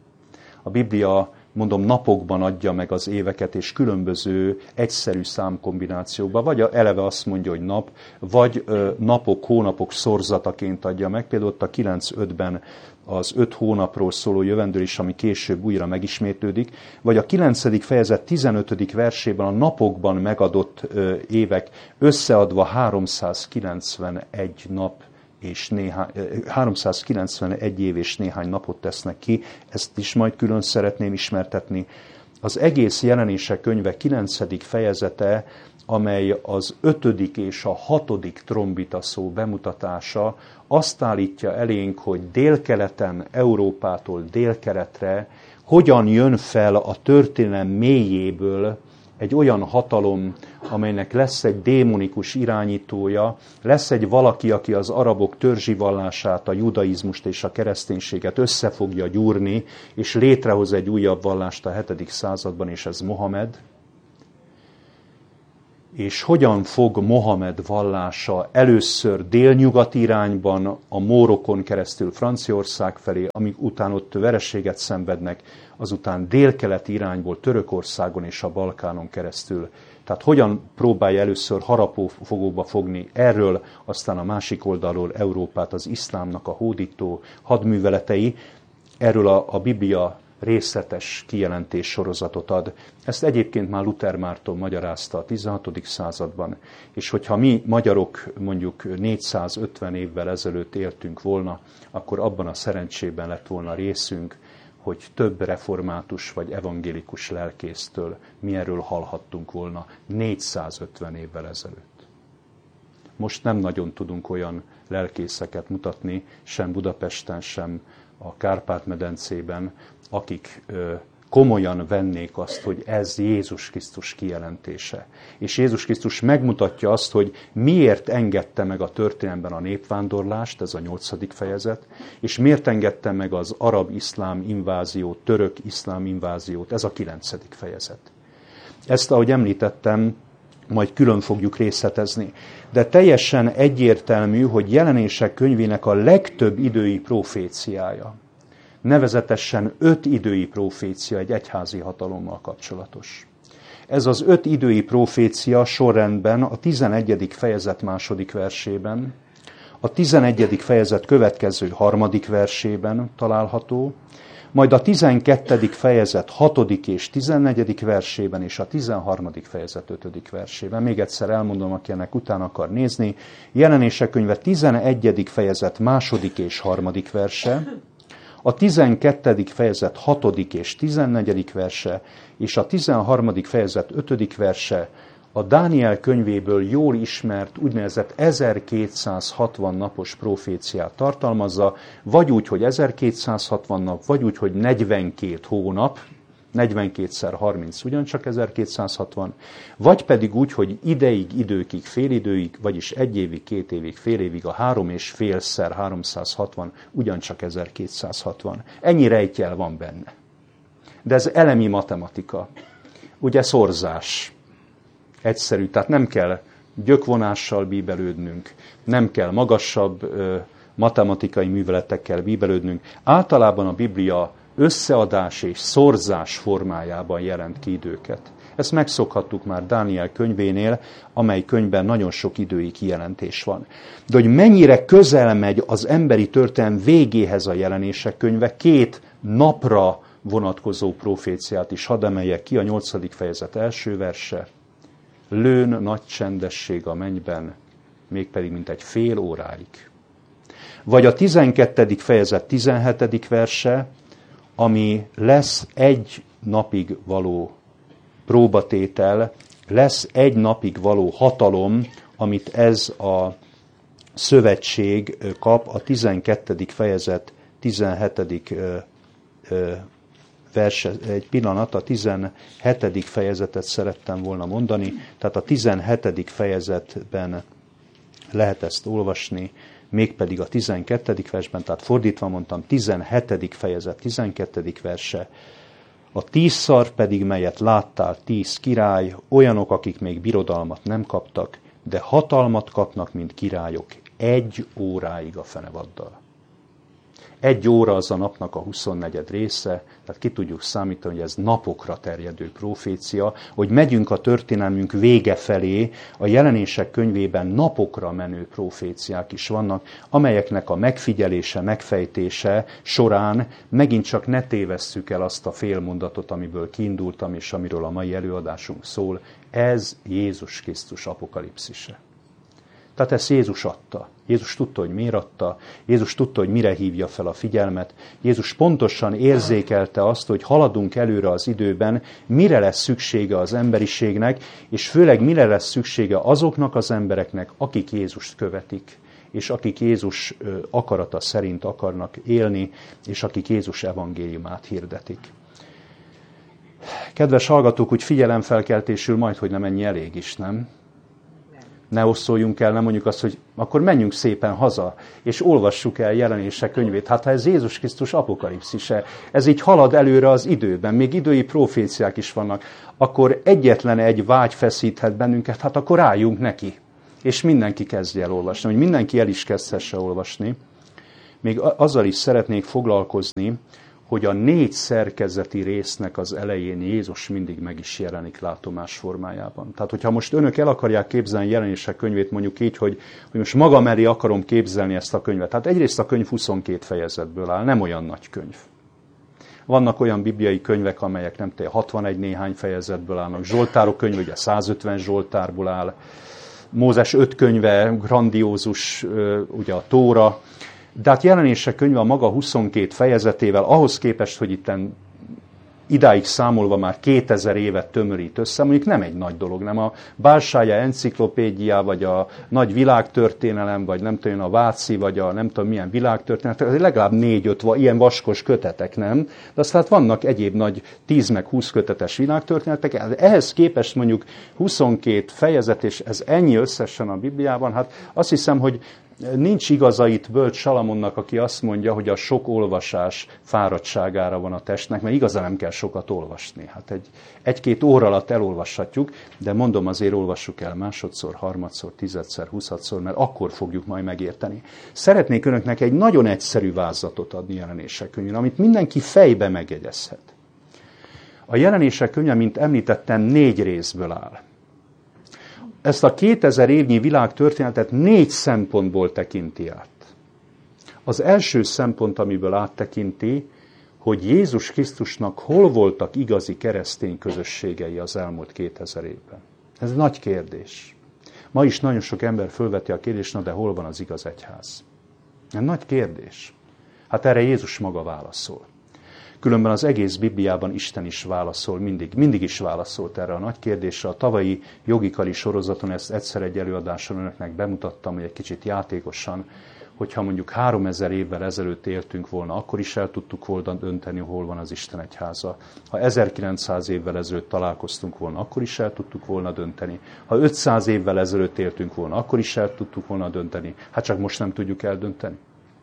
A Biblia, mondom, napokban adja meg az éveket, és különböző egyszerű számkombinációkban, vagy eleve azt mondja, hogy nap, vagy napok, hónapok szorzataként adja meg. Például ott a kilenc ötben az öt hónapról szóló jövendőlés, ami később újra megismétlődik, vagy a kilencedik fejezet tizenötödik versében a napokban megadott évek összeadva háromszázkilencvenegy nap és néhány, háromszázkilencvenegy év és néhány napot tesznek ki, ezt is majd külön szeretném ismertetni. Az egész Jelenések könyve kilencedik fejezete, amely az ötödik és a hatodik trombita szó bemutatása, azt állítja elénk, hogy délkeleten, Európától délkeletre hogyan jön fel a történelem mélyéből egy olyan hatalom, amelynek lesz egy démonikus irányítója, lesz egy valaki, aki az arabok törzsi vallását, a judaizmust és a kereszténységet össze fogja gyúrni, és létrehoz egy újabb vallást a hetedik században, és ez Mohamed. És hogyan fog Mohamed vallása először délnyugat irányban, a mórokon keresztül Franciaország felé, amíg után ott vereséget szenvednek, azután délkelet irányból Törökországon és a Balkánon keresztül. Tehát hogyan próbálja először harapófogóba fogni erről, aztán a másik oldalról Európát, az iszlámnak a hódító hadműveletei, erről a, a Biblia részletes kijelentés sorozatot ad. Ezt egyébként már Luther Márton magyarázta a tizenhatodik században, és hogyha mi magyarok mondjuk négyszázötven évvel ezelőtt éltünk volna, akkor abban a szerencsében lett volna részünk, hogy több református vagy evangélikus lelkésztől mi erről hallhattunk volna négyszázötven évvel ezelőtt. Most nem nagyon tudunk olyan lelkészeket mutatni, sem Budapesten, sem a Kárpát-medencében, akik ö, komolyan vennék azt, hogy ez Jézus Krisztus kijelentése. És Jézus Krisztus megmutatja azt, hogy miért engedte meg a történelemben a népvándorlást, ez a nyolcadik fejezet, és miért engedte meg az arab-iszlám inváziót, török-iszlám inváziót, ez a kilencedik fejezet. Ezt, ahogy említettem, majd külön fogjuk részletezni. De teljesen egyértelmű, hogy Jelenések könyvének a legtöbb idői proféciája, nevezetesen öt idői profécia egy egyházi hatalommal kapcsolatos. Ez az öt idői profécia sorrendben a tizenegyedik fejezet második versében, a tizenegyedik fejezet következő harmadik versében található, majd a tizenkettedik fejezet hatodik és tizennegyedik versében, és a tizenharmadik fejezet ötödik versében. Még egyszer elmondom, aki ennek utána akar nézni. Jelenések könyve tizenegyedik fejezet második és harmadik verse, a tizenkettedik fejezet hatodik és tizennegyedik verse, és a tizenharmadik fejezet ötödik verse a Dániel könyvéből jól ismert úgynevezett ezerkétszázhatvan napos proféciát tartalmazza, vagy úgy, hogy ezerkétszázhatvan nap, vagy úgy, hogy negyvenkét hónap, negyvenkétszer harminc ugyancsak ezerkétszázhatvan, vagy pedig úgy, hogy ideig, időkig, félidőig, vagyis egy évig, két évig, fél évig, a három és félszer háromszázhatvan ugyancsak ezerkétszázhatvan. Ennyi rejtjel van benne. De ez elemi matematika. Ugye szorzás. Egyszerű, tehát nem kell gyökvonással bíbelődnünk, nem kell magasabb ö, matematikai műveletekkel bíbelődnünk. Általában a Biblia összeadás és szorzás formájában jelent ki időket. Ezt megszokhattuk már Dániel könyvénél, amely könyvben nagyon sok idői kijelentés van. De hogy mennyire közel megy az emberi történelem végéhez a Jelenések könyve, két napra vonatkozó proféciát is hadd emeljek ki, a nyolcadik fejezet első verse. Lőn nagy csendesség a mennyben, mégpedig mint egy fél óráig. Vagy a tizenkettedik fejezet tizenhetedik verse, ami lesz egy napig való próbatétel, lesz egy napig való hatalom, amit ez a szövetség kap, a tizenkettedik fejezet tizenhetedik verse, egy pillanat, a tizenhetedik fejezetet szerettem volna mondani, tehát a tizenhetedik fejezetben lehet ezt olvasni, mégpedig a tizenkettedik versben, tehát fordítva mondtam, tizenhetedik fejezet, tizenkettedik verse, a tíz szarv pedig, melyet láttál, tíz király, olyanok, akik még birodalmat nem kaptak, de hatalmat kapnak, mint királyok, egy óráig a fenevaddal. Egy óra az a napnak a huszonnegyed része, tehát ki tudjuk számítani, hogy ez napokra terjedő profécia, hogy megyünk a történelmünk vége felé, a Jelenések könyvében napokra menő proféciák is vannak, amelyeknek a megfigyelése, megfejtése során megint csak ne tévesszük el azt a félmondatot, amiből kiindultam, és amiről a mai előadásunk szól. Ez Jézus Krisztus apokalipszise. Tehát ezt Jézus adta. Jézus tudta, hogy miért adta, Jézus tudta, hogy mire hívja fel a figyelmet. Jézus pontosan érzékelte azt, hogy haladunk előre az időben, mire lesz szüksége az emberiségnek, és főleg mire lesz szüksége azoknak az embereknek, akik Jézust követik, és akik Jézus akarata szerint akarnak élni, és akik Jézus evangéliumát hirdetik. Kedves hallgatók, úgy figyelemfelkeltésül majd, hogy nem ennyi elég is, nem? Ne osszoljunk el, nem mondjuk azt, hogy akkor menjünk szépen haza, és olvassuk el Jelenések könyvét. Hát ha ez Jézus Krisztus apokalipszise, ez így halad előre az időben, még idői proféciák is vannak, akkor egyetlen egy vágy feszíthet bennünket, hát akkor álljunk neki. És mindenki kezdje el olvasni, hogy mindenki el is kezdhesse olvasni. Még azzal is szeretnék foglalkozni, hogy a négy szerkezeti résznek az elején Jézus mindig meg is jelenik látomás formájában. Tehát, hogyha most önök el akarják képzelni Jelenések könyvét, mondjuk így, hogy, hogy most magam elé akarom képzelni ezt a könyvet. Tehát egyrészt a könyv huszonkét fejezetből áll, nem olyan nagy könyv. Vannak olyan bibliai könyvek, amelyek nem tudom, hatvanegy néhány fejezetből állnak. Zsoltárok könyve ugye százötven zsoltárból áll. Mózes öt könyve, grandiózus, ugye a Tóra. De hát Jelenések könyve a maga huszonkét fejezetével, ahhoz képest, hogy itten idáig számolva már kétezer évet tömörít össze, mondjuk nem egy nagy dolog, nem a Bálsája enciklopédia, vagy a nagy világtörténelem, vagy nem tudom, a Váci, vagy a nem tudom milyen világtörténelem, legalább négy-öt ilyen vaskos kötetek, nem? De aztán hát vannak egyéb nagy tíz meg húsz kötetes világtörténetek, ehhez képest mondjuk huszonkét fejezet, és ez ennyi összesen a Bibliában, hát azt hiszem, hogy Nincs igazait bölcs Salamonnak, aki azt mondja, hogy a sok olvasás fáradtságára van a testnek, mert igazán nem kell sokat olvasni. Hát egy, egy-két óra alatt elolvashatjuk, de mondom, azért olvassuk el másodszor, harmadszor, tizedszer, huszadszor, mert akkor fogjuk majd megérteni. Szeretnék önöknek egy nagyon egyszerű vázatot adni Jelenések könyvén, amit mindenki fejbe megjegyezhet. A Jelenések könyve, mint említettem, négy részből áll. Ezt a kétezer évnyi világtörténetet négy szempontból tekinti át. Az első szempont, amiből áttekinti, hogy Jézus Krisztusnak hol voltak igazi keresztény közösségei az elmúlt kétezer évben. Ez nagy kérdés. Ma is nagyon sok ember fölveti a kérdést, na de hol van az igaz egyház? Ez nagy kérdés. Hát erre Jézus maga válaszol. Különben az egész Bibliában Isten is válaszol, mindig, mindig is válaszolt erre a nagy kérdésre. A tavalyi jogikali sorozaton ezt egyszer egy előadáson önöknek bemutattam, hogy egy kicsit játékosan, hogyha mondjuk háromezer évvel ezelőtt éltünk volna, akkor is el tudtuk volna dönteni, hol van az Isten egyháza. Ha ezerkilencszáz évvel ezelőtt találkoztunk volna, akkor is el tudtuk volna dönteni. Ha ötszáz évvel ezelőtt éltünk volna, akkor is el tudtuk volna dönteni. Hát csak most nem tudjuk eldönteni.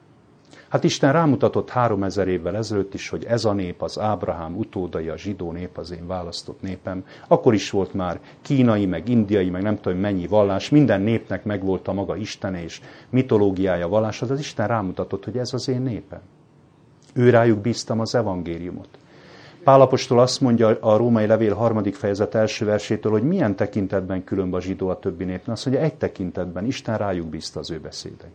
Hát Isten rámutatott háromezer évvel ezelőtt is, hogy ez a nép, az Ábrahám utódai, a zsidó nép, az én választott népem. Akkor is volt már kínai, meg indiai, meg nem tudom mennyi vallás. Minden népnek megvolt a maga istene és mitológiája, vallása, de az Isten rámutatott, hogy ez az én népem. Ő rájuk bíztam az evangéliumot. Pál apostol azt mondja a római levél harmadik fejezet első versétől, hogy milyen tekintetben különb a zsidó a többi népnek. Azt mondja, egy tekintetben Isten rájuk bízta az ő beszédeit.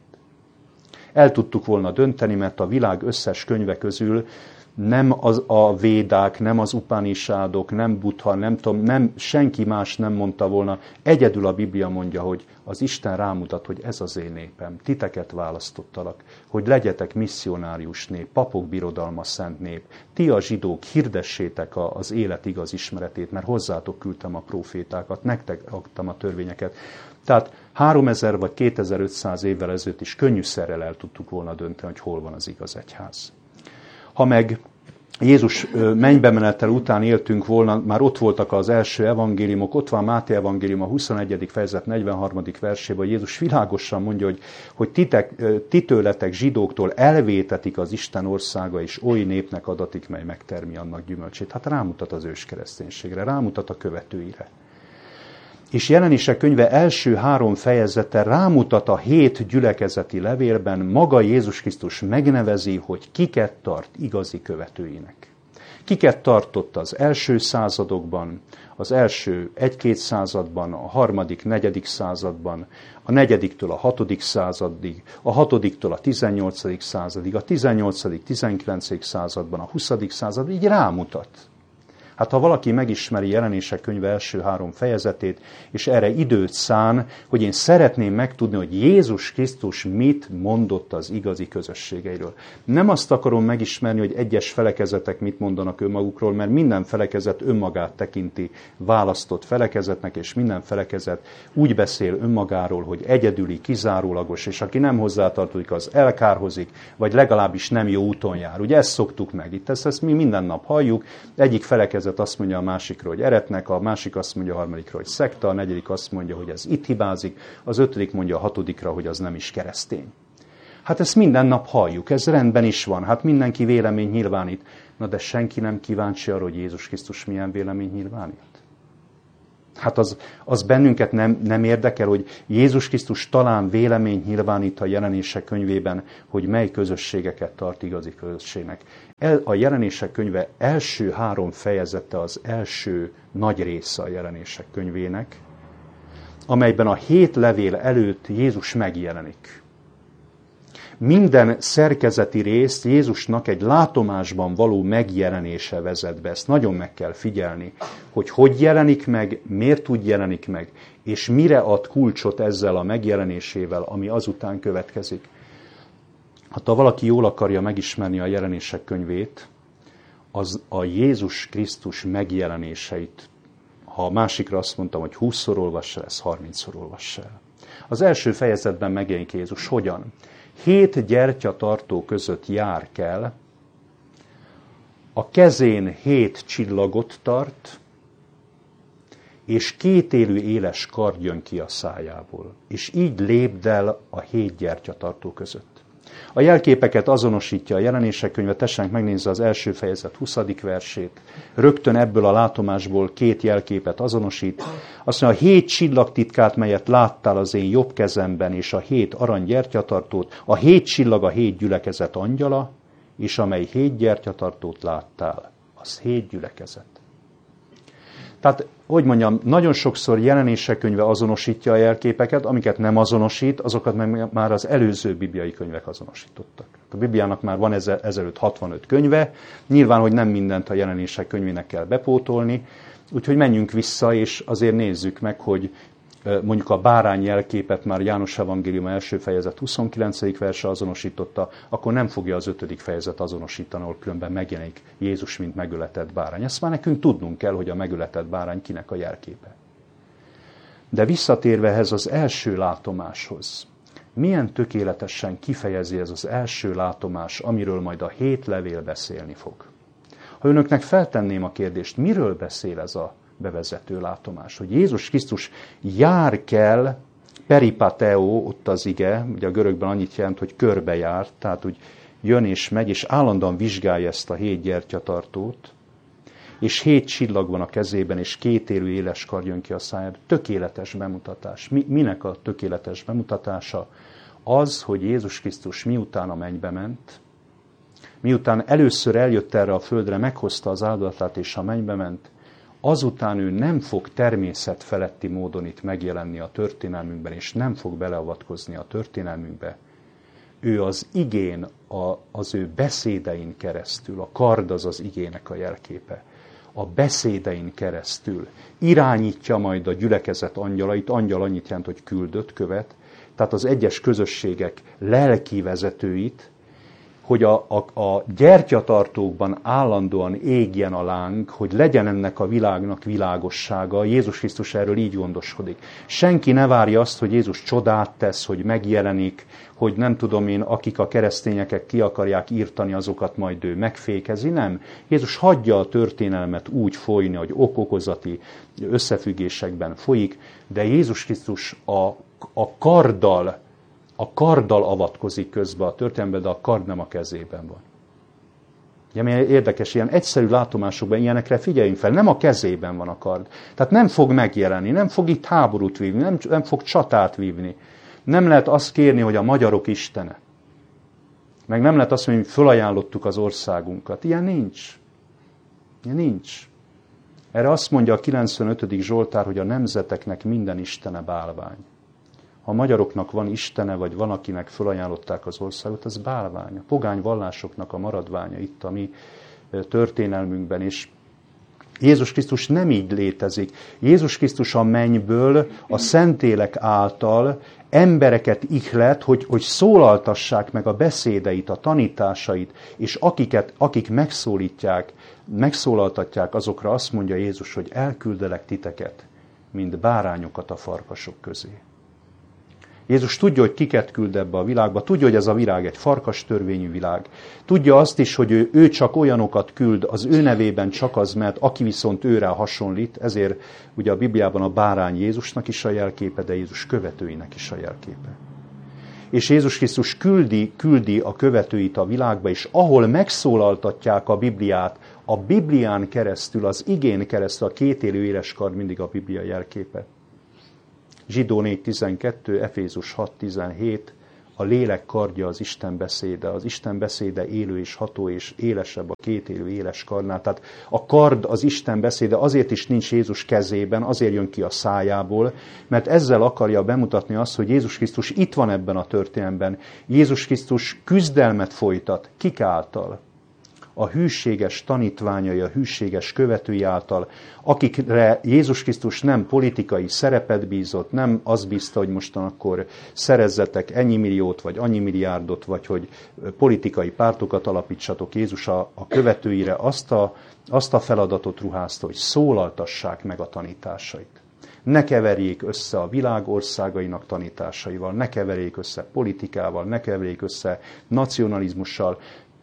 El tudtuk volna dönteni, mert a világ összes könyve közül nem az a védák, nem az upanisádok, nem Buddha, nem tudom, nem, senki más nem mondta volna. Egyedül a Biblia mondja, hogy az Isten rámutat, hogy ez az én népem. Titeket választottalak, hogy legyetek misszionárius nép, papok birodalma, szent nép. Ti a zsidók hirdessétek az élet igaz ismeretét, mert hozzátok küldtem a prófétákat, nektek adtam a törvényeket. Tehát háromezer vagy kétezer-ötszáz évvel ezelőtt is könnyűszerrel el tudtuk volna dönteni, hogy hol van az igaz egyház. Ha meg Jézus mennybe menetel után éltünk volna, már ott voltak az első evangéliumok, ott van Máté evangélium a huszonegyedik fejezet negyvenharmadik versében, Jézus világosan mondja, hogy, hogy titek, titőletek zsidóktól elvétetik az Isten országa, és oly népnek adatik, mely megtermi annak gyümölcsét. Hát rámutat az őskereszténységre, rámutat a követőire. És Jelenések könyve első három fejezete rámutat a hét gyülekezeti levélben, maga Jézus Krisztus megnevezi, hogy kiket tart igazi követőinek. Kiket tartott az első századokban, az első egy-két században, a harmadik, negyedik században, a negyediktől a hatodik századig, a hatodiktól a tizennyolcadik századig, a tizennyolcadik, tizenkilencedik században, a huszadik század, így rámutat. Hát ha valaki megismeri Jelenések könyve első három fejezetét, és erre időt szán, hogy én szeretném megtudni, hogy Jézus Krisztus mit mondott az igazi közösségeiről. Nem azt akarom megismerni, hogy egyes felekezetek mit mondanak önmagukról, mert minden felekezet önmagát tekinti választott felekezetnek, és minden felekezet úgy beszél önmagáról, hogy egyedüli, kizárólagos, és aki nem hozzátartozik, az elkárhozik, vagy legalábbis nem jó úton jár. Ugye ezt szoktuk meg. Itt ezt, ezt mi minden nap halljuk. Egyik felekezet azt mondja a másikról, hogy eretnek, a másik azt mondja a harmadikról, hogy szekta, a negyedik azt mondja, hogy ez itt hibázik, az ötödik mondja a hatodikra, hogy az nem is keresztény. Hát ezt minden nap halljuk, ez rendben is van, hát mindenki vélemény nyilvánít. Na de senki nem kíváncsi arra, hogy Jézus Krisztus milyen vélemény nyilvánít. Hát az, az bennünket nem, nem érdekel, hogy Jézus Krisztus talán véleményt nyilvánít a Jelenések könyvében, hogy mely közösségeket tart igazi közösségnek. El, a Jelenések könyve első három fejezete az első nagy része a Jelenések könyvének, amelyben a hét levél előtt Jézus megjelenik. Minden szerkezeti részt Jézusnak egy látomásban való megjelenése vezet be. Ezt nagyon meg kell figyelni, hogy hogy jelenik meg, miért úgy jelenik meg, és mire ad kulcsot ezzel a megjelenésével, ami azután következik. Hát ha valaki jól akarja megismerni a Jelenések könyvét, az a Jézus Krisztus megjelenéseit, ha a másikra azt mondtam, hogy húszszor olvass el, ez harmincszor olvass el. Az első fejezetben megjelenik Jézus. Hogyan? Hét gyertyatartó között jár kell, a kezén hét csillagot tart, és kétélű éles kard jön ki a szájából, és így lépd el a hét gyertyatartó között. A jelképeket azonosítja a Jelenések könyve, tessenek megnézni az első fejezet huszadik versét. Rögtön ebből a látomásból két jelképet azonosít. Azt mondja, a hét csillagtitkát, melyet láttál az én jobb kezemben, és a hét arany gyertyatartót, a hét csillag a hét gyülekezet angyala, és amely hét gyertyatartót láttál, az hét gyülekezet. Tehát, hogy mondjam, nagyon sokszor Jelenések könyve azonosítja a jelképeket, amiket nem azonosít, azokat meg már az előző bibliai könyvek azonosítottak. A Bibliának már van ezelőtt hatvanöt könyve, nyilván, hogy nem mindent a Jelenések könyvének kell bepótolni, úgyhogy menjünk vissza, és azért nézzük meg, hogy mondjuk a bárány jelképet már János Evangélium első fejezet huszonkilencedik verse azonosította, akkor nem fogja az ötödik fejezet azonosítani, ahol különben megjelenik Jézus, mint megöletett bárány. Ezt már nekünk tudnunk kell, hogy a megöletett bárány kinek a jelképe. De visszatérve ehhez az első látomáshoz, milyen tökéletesen kifejezi ez az első látomás, amiről majd a hét levél beszélni fog. Ha önöknek feltenném a kérdést, miről beszél ez a bevezető látomás, hogy Jézus Krisztus jár kell, peripateo, ott az ige, ugye a görögben annyit jelent, hogy körbejár, tehát úgy jön és megy, és állandóan vizsgálja ezt a hét gyertyatartót, és hét csillag van a kezében, és kétélű éles kard jön ki a szájából. Tökéletes bemutatás. Mi, minek a tökéletes bemutatása? Az, hogy Jézus Krisztus miután a mennybe ment, miután először eljött erre a földre, meghozta az áldozatát, és a mennybe ment, azután ő nem fog természetfeletti módon itt megjelenni a történelmünkben, és nem fog beleavatkozni a történelmünkbe. Ő az igén, a, az ő beszédein keresztül, a kard az az igének a jelképe, a beszédein keresztül irányítja majd a gyülekezet angyalait, angyal annyit jelent, hogy küldött, követ, tehát az egyes közösségek lelki vezetőit, hogy a, a, a gyertyatartókban állandóan égjen a láng, hogy legyen ennek a világnak világossága. Jézus Krisztus erről így gondoskodik. Senki ne várja azt, hogy Jézus csodát tesz, hogy megjelenik, hogy nem tudom én, akik a keresztényeket ki akarják írtani, azokat majd ő megfékezi. Nem. Jézus hagyja a történelmet úgy folyni, hogy ok-okozati összefüggésekben folyik, de Jézus Krisztus a, a karddal, a karddal avatkozik közbe a történelembe, de a kard nem a kezében van. Ugye milyen érdekes, ilyen egyszerű látomásokban ilyenekre figyeljünk fel, nem a kezében van a kard. Tehát nem fog megjelenni, nem fog itt háborút vívni, nem, nem fog csatát vívni. Nem lehet azt kérni, hogy a magyarok istene. Meg nem lehet azt mondani, hogy fölajánlottuk az országunkat. Ilyen nincs. Ilyen nincs. Erre azt mondja a kilencvenötödik Zsoltár, hogy a nemzeteknek minden istene bálvány. Ha a magyaroknak van istene, vagy van, akinek fölajánlották az országot, az bálvány. A pogány vallásoknak a maradványa itt a mi történelmünkben is. Jézus Krisztus nem így létezik. Jézus Krisztus a mennyből, a Szentlélek által embereket ihlet, hogy, hogy szólaltassák meg a beszédeit, a tanításait, és akiket, akik megszólítják, megszólaltatják, azokra azt mondja Jézus, hogy elküldelek titeket, mint bárányokat a farkasok közé. Jézus tudja, hogy kiket küld ebbe a világba, tudja, hogy ez a világ egy farkas törvényű világ. Tudja azt is, hogy ő, ő csak olyanokat küld, az ő nevében csak az, mert aki viszont őre hasonlít, ezért ugye a Bibliában a bárány Jézusnak is a jelképe, de Jézus követőinek is a jelképe. És Jézus Krisztus küldi, küldi a követőit a világba, és ahol megszólaltatják a Bibliát, a Biblián keresztül, az igén keresztül, a kétélű éles kard mindig a Biblia jelképe. Zsidó négy tizenkettő, Efézus hat tizenhét, a lélek kardja az Isten beszéde. Az Isten beszéde élő és ható és élesebb a kétélű éles kardnál. Tehát a kard az Isten beszéde azért is nincs Jézus kezében, azért jön ki a szájából, mert ezzel akarja bemutatni azt, hogy Jézus Krisztus itt van ebben a történelemben. Jézus Krisztus küzdelmet folytat. Kik által? A hűséges tanítványai, a hűséges követői által, akikre Jézus Krisztus nem politikai szerepet bízott, nem az bízta, hogy mostan akkor szerezzetek ennyi milliót, vagy annyi milliárdot, vagy hogy politikai pártokat alapítsatok. Jézus a, a követőire azt a, azt a feladatot ruházta, hogy szólaltassák meg a tanításait. Ne keverjék össze a világ országainak tanításaival, ne keverjék össze politikával, ne keverjék össze nacionalizmussal.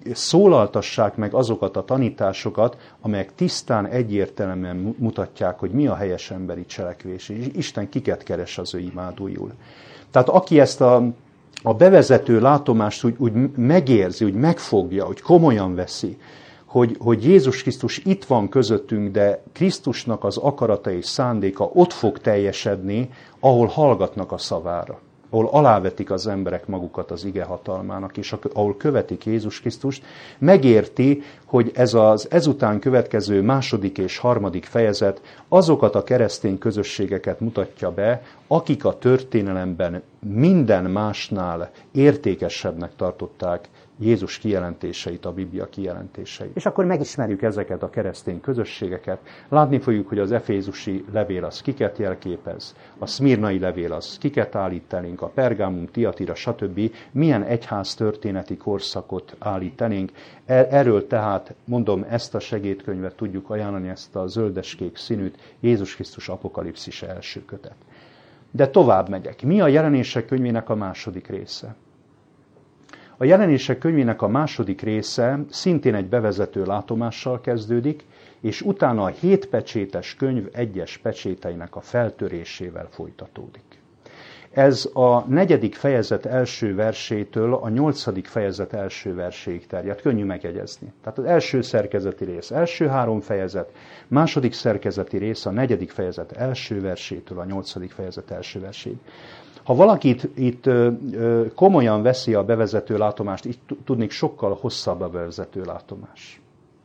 szólaltassák meg azokat a tanításokat, amelyek tisztán, egyértelműen mutatják, hogy mi a helyes emberi cselekvés. És Isten kiket keres az ő imádóiul. Tehát aki ezt a, a bevezető látomást úgy, úgy megérzi, úgy megfogja, úgy komolyan veszi, hogy, hogy Jézus Krisztus itt van közöttünk, de Krisztusnak az akarata és szándéka ott fog teljesedni, ahol hallgatnak a szavára, ahol alávetik az emberek magukat az ige hatalmának, és ahol követik Jézus Krisztust, megérti, hogy ez az ezután következő második és harmadik fejezet azokat a keresztény közösségeket mutatja be, akik a történelemben minden másnál értékesebbnek tartották Jézus kijelentéseit, a Biblia kijelentéseit. És akkor megismerjük ezeket a keresztény közösségeket. Látni fogjuk, hogy az efézusi levél az kiket jelképez, a szmirnai levél az kiket állít elénk, a Pergámum, Tiatira, stb. Milyen egyház történeti korszakot állít elénk. Erről tehát, mondom, ezt a segédkönyvet tudjuk ajánlani, ezt a zöldeskék színűt, Jézus Krisztus apokalipszis első kötet. De tovább megyek. Mi a Jelenések könyvének a második része? A Jelenések könyvének a második része szintén egy bevezető látomással kezdődik, és utána a hét pecsétes könyv egyes pecséteinek a feltörésével folytatódik. Ez a negyedik fejezet első versétől a nyolcadik fejezet első verséig terjed. Könnyű megjegyezni. Tehát az első szerkezeti rész, első három fejezet, második szerkezeti rész, a negyedik fejezet első versétől a nyolcadik fejezet első verséig. Ha valaki itt, itt komolyan veszi a bevezető látomást, így tudnék sokkal hosszabb a bevezető látomás.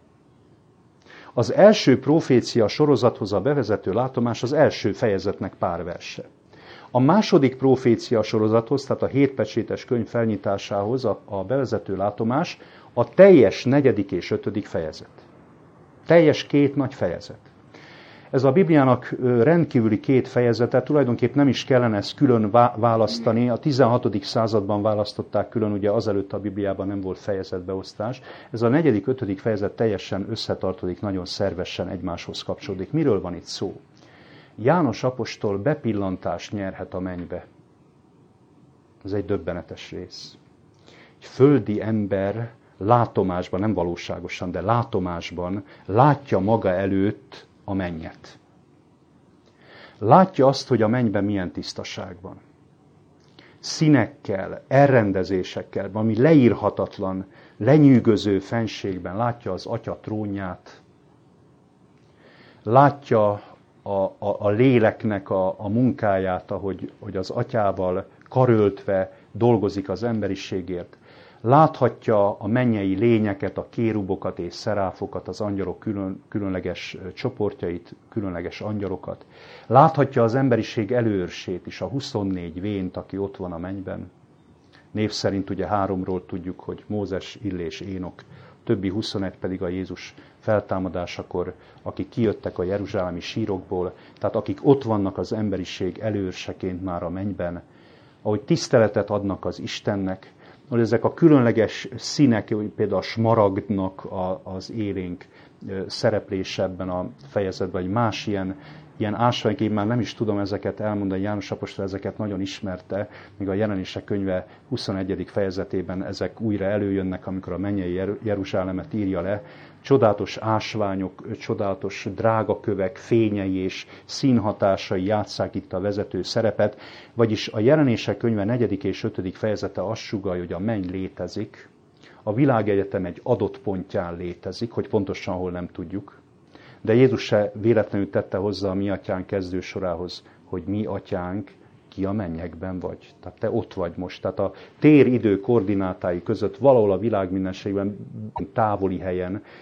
Az első profécia sorozathoz a bevezető látomás az első fejezetnek pár verse. A második profécia sorozathoz, tehát a hétpecsétes könyv felnyitásához a, a bevezető látomás a teljes negyedik és ötödik fejezet. Teljes két nagy fejezet. Ez a Bibliának rendkívüli két fejezete, tulajdonképp nem is kellene ezt külön választani. A tizenhatodik században választották külön, ugye azelőtt a Bibliában nem volt fejezetbeosztás. Ez a negyedik, ötödik fejezet teljesen összetartozik, nagyon szervesen egymáshoz kapcsolódik. Miről van itt szó? János apostol bepillantást nyerhet a mennybe. Ez egy döbbenetes rész. Egy földi ember látomásban, nem valóságosan, de látomásban látja maga előtt a mennyet. Látja azt, hogy a mennyben milyen tisztaság van. Színekkel, elrendezésekkel, valami leírhatatlan, lenyűgöző fenségben látja az Atya trónját, látja a, a, a léleknek a, a munkáját, ahogy hogy az Atyával karöltve dolgozik az emberiségért. Láthatja a mennyei lényeket, a kérubokat és szeráfokat, az angyalok külön, különleges csoportjait, különleges angyalokat. Láthatja az emberiség előőrsét is, a huszonnégy vént, aki ott van a mennyben. Név szerint ugye háromról tudjuk, hogy Mózes, Illés, Énok, többi huszonegy pedig a Jézus feltámadásakor, akik kijöttek a jeruzsálemi sírokból, tehát akik ott vannak az emberiség előőrseként már a mennyben, ahogy tiszteletet adnak az Istennek, hogy ezek a különleges színek, például a smaragdnak a, az élénk szereplése ebben a fejezetben, vagy más ilyen, ilyen ásványok, én már nem is tudom ezeket elmondani, János apostol ezeket nagyon ismerte, míg a Jelenések könyve huszonegyedik fejezetében ezek újra előjönnek, amikor a mennyei Jeruzsálemet írja le. Csodálatos ásványok, csodálatos drágakövek, fényei és színhatásai játsszák itt a vezető szerepet, vagyis a Jelenések könyve negyedik és ötödik fejezete azt sugallja, hogy a menny létezik, a világegyetem egy adott pontján létezik, hogy pontosan hol nem tudjuk, de Jézus se véletlenül tette hozzá a mi atyánk kezdősorához, hogy mi atyánk, ki a mennyekben vagy. Tehát te ott vagy most. Tehát a tér-idő koordinátái között valahol a világ mindenségben, távoli helyen